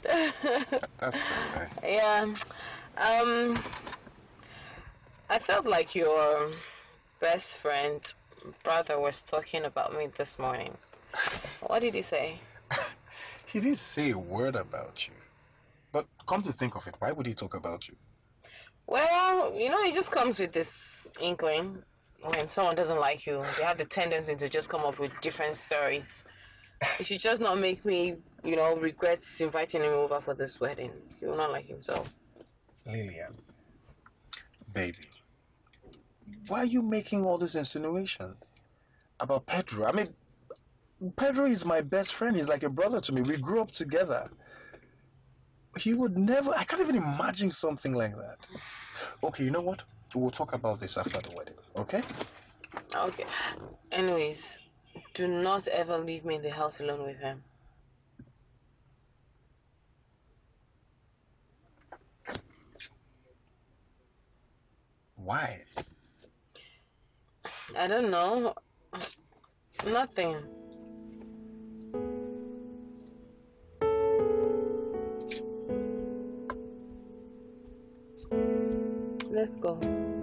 That's so nice. Yeah. Um, I felt like your best friend brother was talking about me this morning. What did he say? He didn't say a word about you. But come to think of it, why would he talk about you? Well, it just comes with this inkling. When someone doesn't like you, they have the tendency to just come up with different stories. It should just not make me, regret inviting him over for this wedding. He will not like himself. Lillian, baby, why are you making all these insinuations about Pedro? I mean, Pedro is my best friend. He's like a brother to me. We grew up together. He would never, I can't even imagine something like that. Okay, you know what? We'll talk about this after the wedding, okay? Okay. Anyways, do not ever leave me in the house alone with him. Why? I don't know. Nothing. Let's go.